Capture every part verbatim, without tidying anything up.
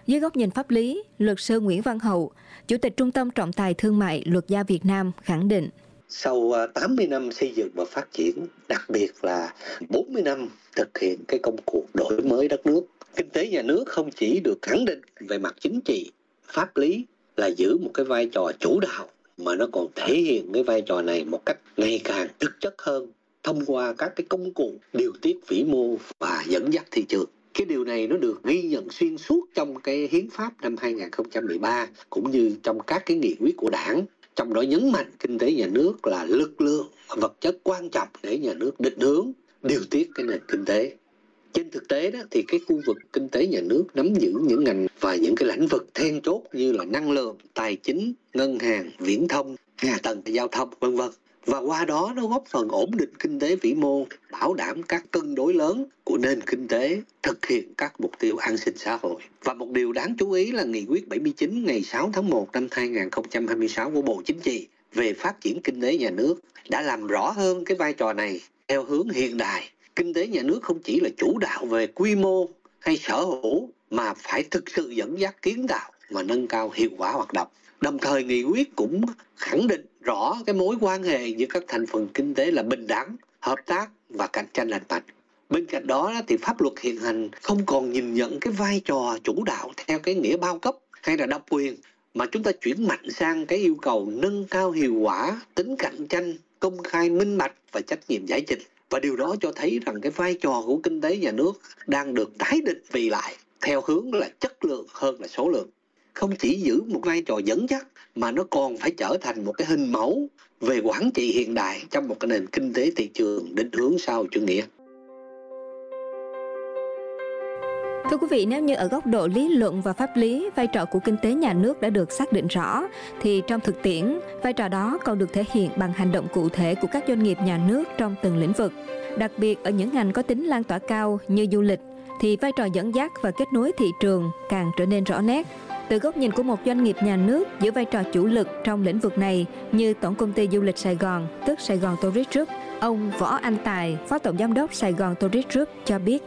Dưới góc nhìn pháp lý, luật sư Nguyễn Văn Hậu, Chủ tịch Trung tâm Trọng tài Thương mại Luật gia Việt Nam khẳng định. Sau tám mươi năm xây dựng và phát triển, đặc biệt là bốn mươi năm thực hiện cái công cuộc đổi mới đất nước, kinh tế nhà nước không chỉ được khẳng định về mặt chính trị, pháp lý là giữ một cái vai trò chủ đạo, mà nó còn thể hiện cái vai trò này một cách ngày càng thực chất hơn thông qua các cái công cụ điều tiết vĩ mô và dẫn dắt thị trường. Cái điều này nó được ghi nhận xuyên suốt trong cái hiến pháp năm hai không một ba cũng như trong các cái nghị quyết của Đảng. Trong đó nhấn mạnh kinh tế nhà nước là lực lượng vật chất quan trọng để nhà nước định hướng, điều tiết cái nền kinh tế. Trên thực tế đó thì cái khu vực kinh tế nhà nước nắm giữ những ngành và những cái lĩnh vực then chốt như là năng lượng, tài chính, ngân hàng, viễn thông, hạ tầng giao thông vân vân. Và qua đó nó góp phần ổn định kinh tế vĩ mô, bảo đảm các cân đối lớn của nền kinh tế, thực hiện các mục tiêu an sinh xã hội. Và một điều đáng chú ý là nghị quyết bảy mươi chín ngày sáu tháng một năm hai không hai sáu của Bộ Chính trị về phát triển kinh tế nhà nước đã làm rõ hơn cái vai trò này theo hướng hiện đại. Kinh tế nhà nước không chỉ là chủ đạo về quy mô hay sở hữu mà phải thực sự dẫn dắt kiến tạo và nâng cao hiệu quả hoạt động. Đồng thời nghị quyết cũng khẳng định rõ cái mối quan hệ giữa các thành phần kinh tế là bình đẳng, hợp tác và cạnh tranh lành mạnh. Bên cạnh đó thì pháp luật hiện hành không còn nhìn nhận cái vai trò chủ đạo theo cái nghĩa bao cấp hay là độc quyền, mà chúng ta chuyển mạnh sang cái yêu cầu nâng cao hiệu quả, tính cạnh tranh, công khai minh bạch và trách nhiệm giải trình. Và điều đó cho thấy rằng cái vai trò của kinh tế nhà nước đang được tái định vị lại theo hướng là chất lượng hơn là số lượng. Không chỉ giữ một vai trò dẫn dắt mà nó còn phải trở thành một cái hình mẫu về quản trị hiện đại trong một cái nền kinh tế thị trường định hướng sau chủ nghĩa. Thưa quý vị, nếu như ở góc độ lý luận và pháp lý, vai trò của kinh tế nhà nước đã được xác định rõ, thì trong thực tiễn, vai trò đó còn được thể hiện bằng hành động cụ thể của các doanh nghiệp nhà nước trong từng lĩnh vực. Đặc biệt ở những ngành có tính lan tỏa cao như du lịch, thì vai trò dẫn dắt và kết nối thị trường càng trở nên rõ nét. Từ góc nhìn của một doanh nghiệp nhà nước giữ vai trò chủ lực trong lĩnh vực này như Tổng công ty Du lịch Sài Gòn, tức Sài Gòn Tourist Group, ông Võ Anh Tài, Phó Tổng Giám đốc Sài Gòn Tourist Group cho biết.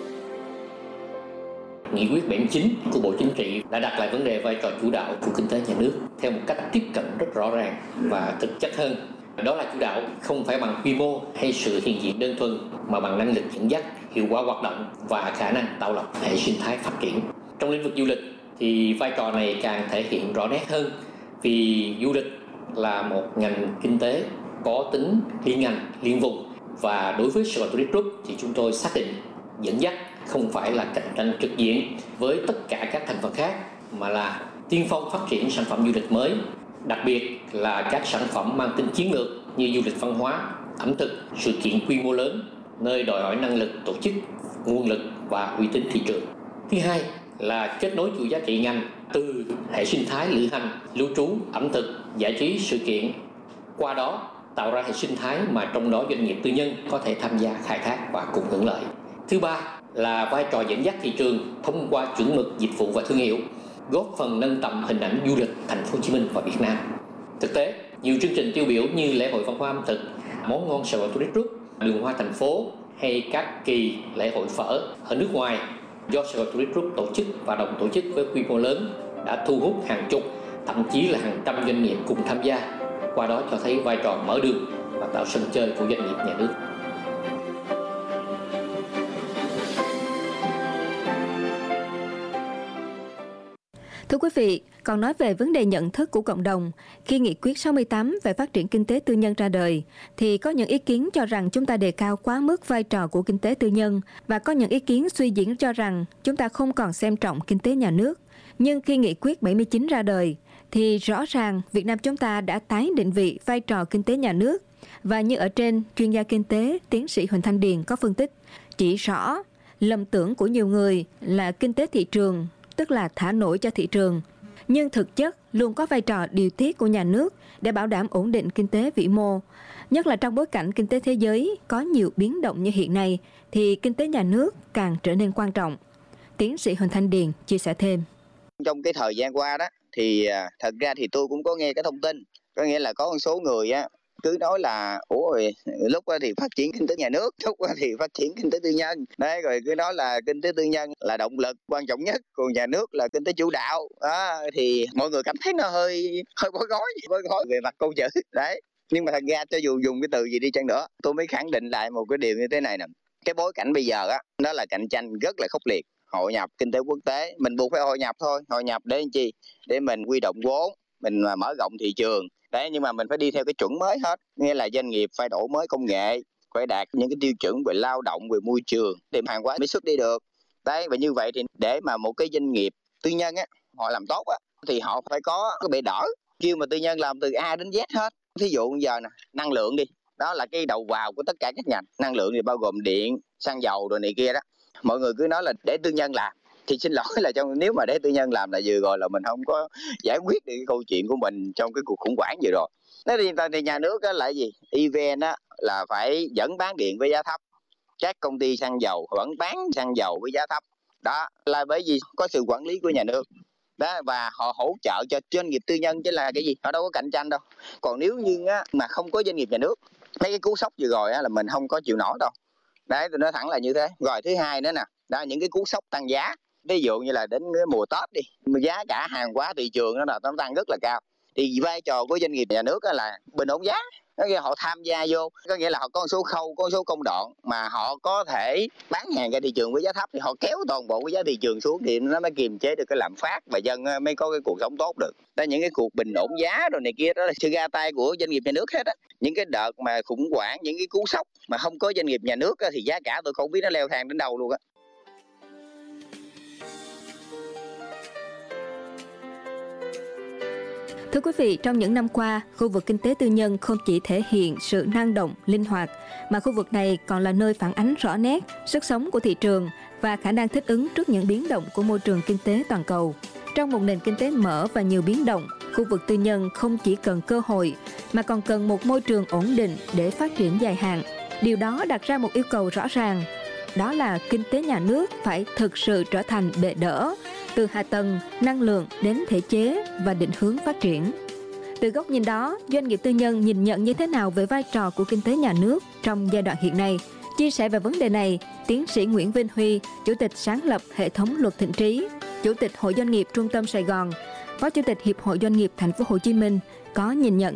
Nghị quyết bảy mươi chín của Bộ Chính trị đã đặt lại vấn đề vai trò chủ đạo của kinh tế nhà nước theo một cách tiếp cận rất rõ ràng và thực chất hơn. Đó là chủ đạo không phải bằng quy mô hay sự hiện diện đơn thuần, mà bằng năng lực dẫn dắt, hiệu quả hoạt động và khả năng tạo lập hệ sinh thái phát triển. Trong lĩnh vực du lịch thì vai trò này càng thể hiện rõ nét hơn, vì du lịch là một ngành kinh tế có tính liên ngành, liên vùng, và đối với Sài Gòn Tourist Group thì chúng tôi xác định dẫn dắt không phải là cạnh tranh trực diện với tất cả các thành phần khác, mà là tiên phong phát triển sản phẩm du lịch mới, đặc biệt là các sản phẩm mang tính chiến lược như du lịch văn hóa, ẩm thực, sự kiện quy mô lớn, nơi đòi hỏi năng lực tổ chức, nguồn lực và uy tín thị trường. Thứ hai là kết nối chuỗi giá trị ngành từ hệ sinh thái lữ hành, lưu trú, ẩm thực, giải trí, sự kiện, qua đó tạo ra hệ sinh thái mà trong đó doanh nghiệp tư nhân có thể tham gia khai thác và cùng hưởng lợi. Thứ ba là vai trò dẫn dắt thị trường thông qua chuẩn mực dịch vụ và thương hiệu, góp phần nâng tầm hình ảnh du lịch thành phố Hồ Chí Minh và Việt Nam. Thực tế, nhiều chương trình tiêu biểu như lễ hội văn hóa ẩm thực, món ngon Sài Gòn Tourist Group, đường hoa thành phố hay các kỳ lễ hội phở ở nước ngoài do Sài Gòn Tourist Group tổ chức và đồng tổ chức với quy mô lớn đã thu hút hàng chục, thậm chí là hàng trăm doanh nghiệp cùng tham gia. Qua đó cho thấy vai trò mở đường và tạo sân chơi của doanh nghiệp nhà nước. Thưa quý vị, còn nói về vấn đề nhận thức của cộng đồng, khi nghị quyết sáu mươi tám về phát triển kinh tế tư nhân ra đời, thì có những ý kiến cho rằng chúng ta đề cao quá mức vai trò của kinh tế tư nhân, và có những ý kiến suy diễn cho rằng chúng ta không còn xem trọng kinh tế nhà nước. Nhưng khi nghị quyết bảy mươi chín ra đời, thì rõ ràng Việt Nam chúng ta đã tái định vị vai trò kinh tế nhà nước. Và như ở trên, chuyên gia kinh tế, tiến sĩ Huỳnh Thanh Điền có phân tích, chỉ rõ lầm tưởng của nhiều người là kinh tế thị trường, tức là thả nổi cho thị trường. Nhưng thực chất luôn có vai trò điều tiết của nhà nước để bảo đảm ổn định kinh tế vĩ mô. Nhất là trong bối cảnh kinh tế thế giới có nhiều biến động như hiện nay, thì kinh tế nhà nước càng trở nên quan trọng. Tiến sĩ Huỳnh Thanh Điền chia sẻ thêm. Trong cái thời gian qua đó, thì thật ra thì tôi cũng có nghe cái thông tin, có nghĩa là có một số người á, cứ nói là ủa lúc đó thì phát triển kinh tế nhà nước, lúc đó thì phát triển kinh tế tư nhân đấy, rồi cứ nói là kinh tế tư nhân là động lực quan trọng nhất, còn nhà nước là kinh tế chủ đạo đó, thì mọi người cảm thấy nó hơi hơi bối rối bối rối về mặt câu chữ đấy. Nhưng mà thật ra cho dù dùng cái từ gì đi chăng nữa, tôi mới khẳng định lại một cái điều như thế này nè, cái bối cảnh bây giờ á, đó là cạnh tranh rất là khốc liệt, hội nhập kinh tế quốc tế, mình buộc phải hội nhập thôi, hội nhập để làm chi? Để mình huy động vốn, mình mở rộng thị trường đấy, nhưng mà mình phải đi theo cái chuẩn mới hết, nghĩa là doanh nghiệp phải đổi mới công nghệ, phải đạt những cái tiêu chuẩn về lao động, về môi trường để hàng hóa mới xuất đi được đấy. Và như vậy thì để mà một cái doanh nghiệp tư nhân á họ làm tốt á thì họ phải có cái bệ đỡ, kêu mà tư nhân làm từ A đến Z hết. Thí dụ giờ nè, năng lượng đi, đó là cái đầu vào của tất cả các ngành, năng lượng thì bao gồm điện, xăng dầu rồi này kia đó. Mọi người cứ nói là để tư nhân làm, thì xin lỗi là trong nếu mà để tư nhân làm là vừa rồi là mình không có giải quyết được cái câu chuyện của mình trong cái cuộc khủng hoảng vừa rồi. Thế thì, thì nhà nước á là gì? e vê en á là phải vẫn bán điện với giá thấp, các công ty xăng dầu vẫn bán xăng dầu với giá thấp, đó là bởi vì có sự quản lý của nhà nước đó, và họ hỗ trợ cho doanh nghiệp tư nhân chứ là cái gì, họ đâu có cạnh tranh đâu. Còn nếu như á, mà không có doanh nghiệp nhà nước, mấy cái cú sốc vừa rồi á, là mình không có chịu nổi đâu đấy, tôi nói thẳng là như thế. Rồi thứ hai nữa nè, đó những cái cú sốc tăng giá, ví dụ như là đến cái mùa Tết đi, giá cả hàng hóa thị trường nó là nó tăng rất là cao, thì vai trò của doanh nghiệp nhà nước là bình ổn giá. Có nghĩa họ tham gia vô, có nghĩa là họ có một số khâu, có một số công đoạn mà họ có thể bán hàng ra thị trường với giá thấp, thì họ kéo toàn bộ cái giá thị trường xuống thì nó mới kiềm chế được cái lạm phát và dân mới có cái cuộc sống tốt được. Đó, những cái cuộc bình ổn giá rồi này kia đó là sự ra tay của doanh nghiệp nhà nước hết á. Những cái đợt mà khủng hoảng, những cái cú sốc mà không có doanh nghiệp nhà nước á, thì giá cả tôi không biết nó leo thang đến đâu luôn á. Thưa quý vị, trong những năm qua, khu vực kinh tế tư nhân không chỉ thể hiện sự năng động, linh hoạt, mà khu vực này còn là nơi phản ánh rõ nét sức sống của thị trường và khả năng thích ứng trước những biến động của môi trường kinh tế toàn cầu. Trong một nền kinh tế mở và nhiều biến động, khu vực tư nhân không chỉ cần cơ hội, mà còn cần một môi trường ổn định để phát triển dài hạn. Điều đó đặt ra một yêu cầu rõ ràng, đó là kinh tế nhà nước phải thực sự trở thành bệ đỡ, từ hạ tầng, năng lượng đến thể chế và định hướng phát triển. Từ góc nhìn đó, doanh nghiệp tư nhân nhìn nhận như thế nào về vai trò của kinh tế nhà nước trong giai đoạn hiện nay? Chia sẻ về vấn đề này, tiến sĩ Nguyễn Vinh Huy, Chủ tịch sáng lập hệ thống Luật Thịnh Trí, Chủ tịch Hội Doanh nghiệp Trung tâm Sài Gòn, Phó Chủ tịch Hiệp hội Doanh nghiệp Thành phố Hồ Chí Minh có nhìn nhận.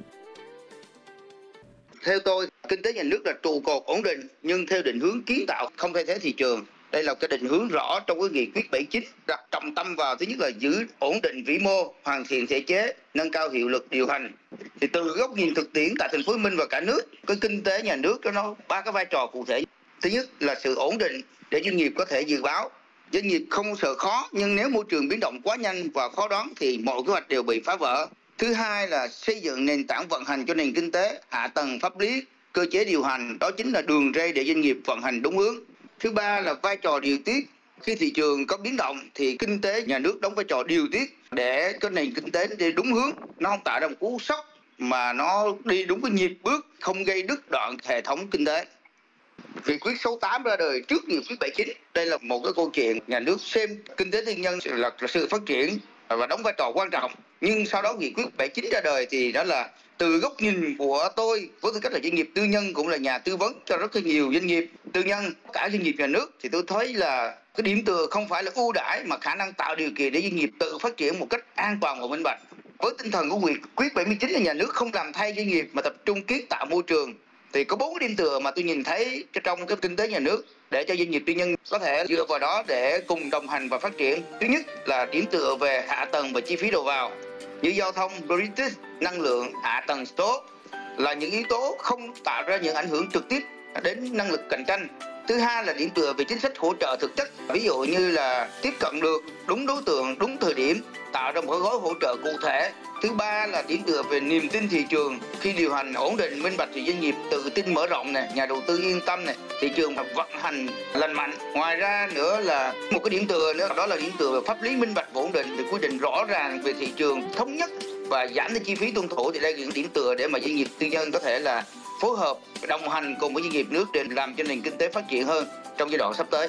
Theo tôi, kinh tế nhà nước là trụ cột ổn định, nhưng theo định hướng kiến tạo không thay thế thị trường. Đây là cái định hướng rõ trong cái nghị quyết bảy mươi chín, đặt trọng tâm vào thứ nhất là giữ ổn định vĩ mô, hoàn thiện thể chế, nâng cao hiệu lực điều hành. Thì từ góc nhìn thực tiễn tại Thành phố Hồ Chí Minh và cả nước, cái kinh tế nhà nước đó nó ba cái vai trò cụ thể. Thứ nhất là sự ổn định để doanh nghiệp có thể dự báo. Doanh nghiệp không sợ khó, nhưng nếu môi trường biến động quá nhanh và khó đoán thì mọi kế hoạch đều bị phá vỡ. Thứ hai là xây dựng nền tảng vận hành cho nền kinh tế, hạ tầng pháp lý, cơ chế điều hành, đó chính là đường ray để doanh nghiệp vận hành đúng hướng. Thứ ba là vai trò điều tiết. Khi thị trường có biến động thì kinh tế nhà nước đóng vai trò điều tiết để cái nền kinh tế đi đúng hướng, nó không tạo ra một cú sốc mà nó đi đúng cái nhịp bước, không gây đứt đoạn hệ thống kinh tế. Nghị quyết số tám ra đời trước nghị quyết bảy mươi chín. Đây là một cái câu chuyện nhà nước xem kinh tế tư nhân là sự phát triển và đóng vai trò quan trọng. Nhưng sau đó nghị quyết bảy mươi chín ra đời thì đó là từ góc nhìn của tôi, với tư cách là doanh nghiệp tư nhân cũng là nhà tư vấn cho rất là nhiều doanh nghiệp tư nhân, cả doanh nghiệp nhà nước, thì tôi thấy là cái điểm tựa không phải là ưu đãi mà khả năng tạo điều kiện để doanh nghiệp tự phát triển một cách an toàn và minh bạch. Với tinh thần của nghị quyết bảy mươi chín là nhà nước không làm thay doanh nghiệp mà tập trung kiến tạo môi trường, thì có bốn điểm tựa mà tôi nhìn thấy trong cái kinh tế nhà nước để cho doanh nghiệp tư nhân có thể dựa vào đó để cùng đồng hành và phát triển. Thứ nhất là điểm tựa về hạ tầng và chi phí đầu vào như giao thông, logistics, năng lượng, hạ tầng số là những yếu tố không tạo ra những ảnh hưởng trực tiếp đến năng lực cạnh tranh. Thứ hai là điểm tựa về chính sách hỗ trợ thực chất, ví dụ như là tiếp cận được đúng đối tượng, đúng thời điểm, tạo ra một gói hỗ trợ cụ thể. Thứ ba là điểm tựa về niềm tin thị trường, khi điều hành ổn định, minh bạch thì doanh nghiệp tự tin mở rộng này, nhà đầu tư yên tâm này, thị trường vận hành lành mạnh. Ngoài ra nữa là một cái điểm tựa nữa, đó là điểm tựa về pháp lý minh bạch và ổn định, thì quy định rõ ràng về thị trường thống nhất và giảm cái chi phí tuân thủ. Thì đây là những điểm tựa để mà doanh nghiệp tư nhân có thể là phối hợp đồng hành cùng với doanh nghiệp nước để làm cho nền kinh tế phát triển hơn trong giai đoạn sắp tới.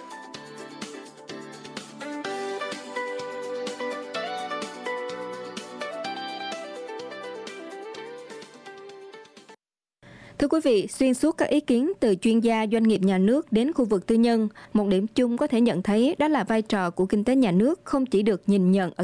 Thưa quý vị, xuyên suốt các ý kiến từ chuyên gia, doanh nghiệp nhà nước đến khu vực tư nhân, một điểm chung có thể nhận thấy đó là vai trò của kinh tế nhà nước không chỉ được nhìn nhận ở